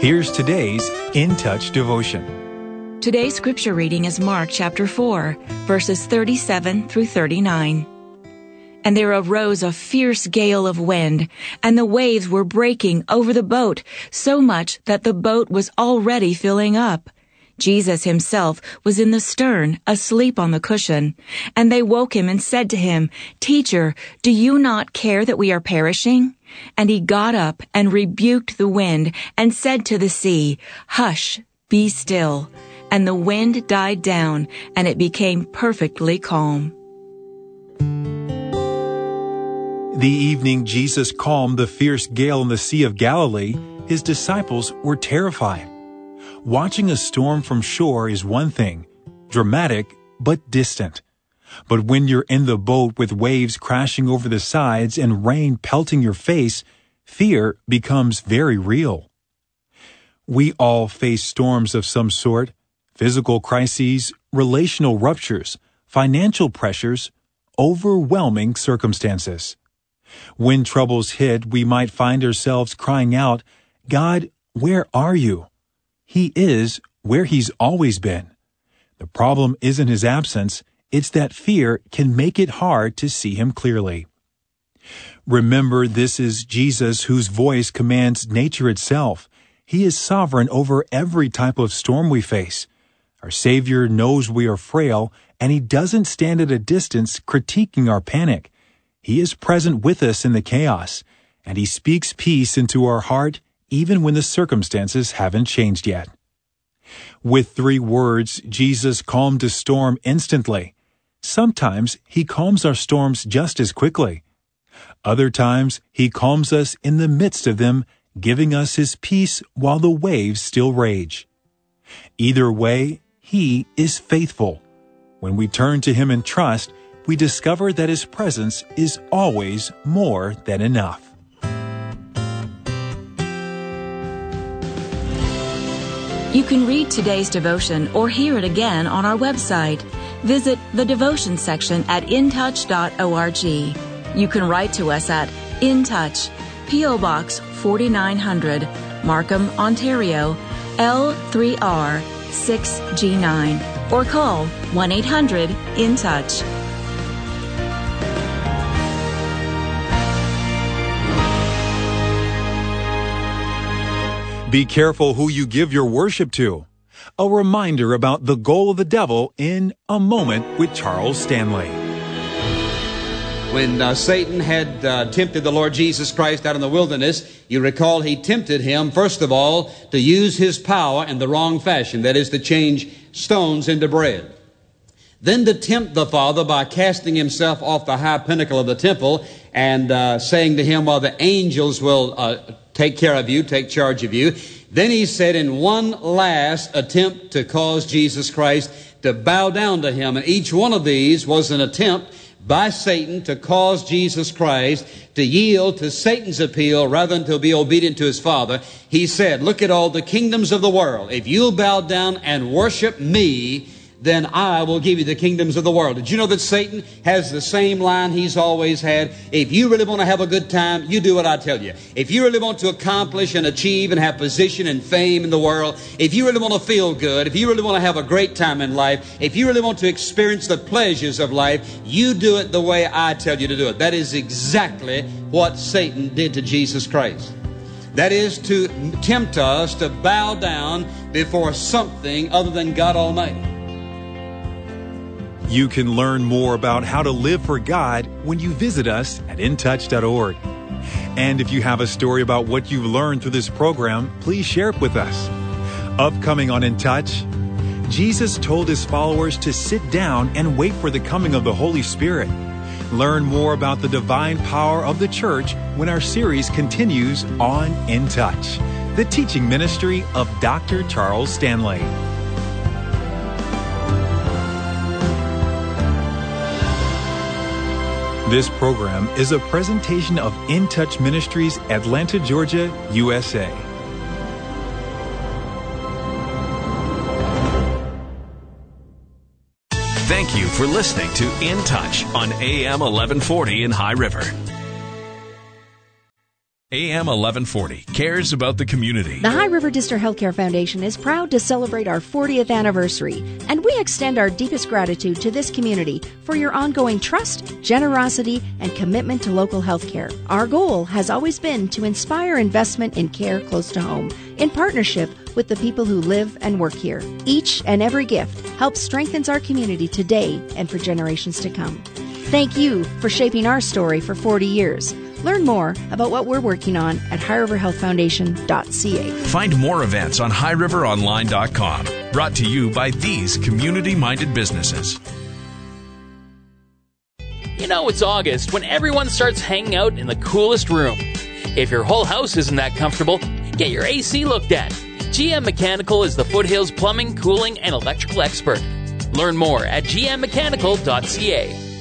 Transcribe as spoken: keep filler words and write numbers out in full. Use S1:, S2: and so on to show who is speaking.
S1: Here's today's In Touch devotion.
S2: Today's scripture reading is Mark chapter four, verses thirty-seven through thirty-nine. And there arose a fierce gale of wind, and the waves were breaking over the boat, so much that the boat was already filling up. Jesus himself was in the stern, asleep on the cushion. And they woke him and said to him, "Teacher, do you not care that we are perishing?" And he got up and rebuked the wind and said to the sea, "Hush, be still." And the wind died down, and it became perfectly calm.
S1: The evening Jesus calmed the fierce gale in the Sea of Galilee, his disciples were terrified. Watching a storm from shore is one thing, dramatic but distant. But when you're in the boat with waves crashing over the sides and rain pelting your face, fear becomes very real. We all face storms of some sort, physical crises, relational ruptures, financial pressures, overwhelming circumstances. When troubles hit, we might find ourselves crying out, "God, where are you?" He is where He's always been. The problem isn't His absence, it's that fear can make it hard to see Him clearly. Remember, this is Jesus whose voice commands nature itself. He is sovereign over every type of storm we face. Our Savior knows we are frail, and He doesn't stand at a distance critiquing our panic. He is present with us in the chaos, and He speaks peace into our heart even when the circumstances haven't changed yet. With three words, Jesus calmed a storm instantly. Sometimes He calms our storms just as quickly. Other times, He calms us in the midst of them, giving us His peace while the waves still rage. Either way, He is faithful. When we turn to Him in trust, we discover that His presence is always more than enough.
S2: You can read today's devotion or hear it again on our website. Visit the devotion section at in touch dot org. You can write to us at In Touch, P O Box forty-nine hundred, Markham, Ontario, L three R six G nine, or call one eight hundred in touch.
S1: Be careful who you give your worship to. A reminder about the goal of the devil in A Moment with Charles Stanley.
S3: When uh, Satan had uh, tempted the Lord Jesus Christ out in the wilderness, you recall he tempted him, first of all, to use his power in the wrong fashion, that is, to change stones into bread. Then to tempt the Father by casting himself off the high pinnacle of the temple and uh, saying to him, well, the angels will uh, take care of you, take charge of you. Then he said in one last attempt to cause Jesus Christ to bow down to him. And each one of these was an attempt by Satan to cause Jesus Christ to yield to Satan's appeal rather than to be obedient to his Father. He said, look at all the kingdoms of the world. If you'll bow down and worship me, then I will give you the kingdoms of the world. Did you know that Satan has the same line he's always had? If you really want to have a good time, you do what I tell you. If you really want to accomplish and achieve and have position and fame in the world, if you really want to feel good, if you really want to have a great time in life, if you really want to experience the pleasures of life, you do it the way I tell you to do it. That is exactly what Satan did to Jesus Christ. That is to tempt us to bow down before something other than God Almighty.
S1: You can learn more about how to live for God when you visit us at in touch dot org. And if you have a story about what you've learned through this program, please share it with us. Upcoming on In Touch, Jesus told His followers to sit down and wait for the coming of the Holy Spirit. Learn more about the divine power of the church when our series continues on In Touch, the teaching ministry of Doctor Charles Stanley. This program is a presentation of In Touch Ministries, Atlanta, Georgia, U S A.
S4: Thank you for listening to In Touch on A M eleven forty in High River. A M eleven forty cares about the community.
S5: The High River Dister Healthcare Foundation is proud to celebrate our fortieth anniversary, and we extend our deepest gratitude to this community for your ongoing trust, generosity, and commitment to local healthcare. Our goal has always been to inspire investment in care close to home, in partnership with the people who live and work here. Each and every gift helps strengthen our community today and for generations to come. Thank you for shaping our story for forty years. Learn more about what we're working on at high river health foundation dot c a.
S4: Find more events on high river online dot com. Brought to you by these community-minded businesses.
S6: You know it's August when everyone starts hanging out in the coolest room. If your whole house isn't that comfortable, get your A C looked at. G M Mechanical is the Foothills plumbing, cooling, and electrical expert. Learn more at g m mechanical dot c a.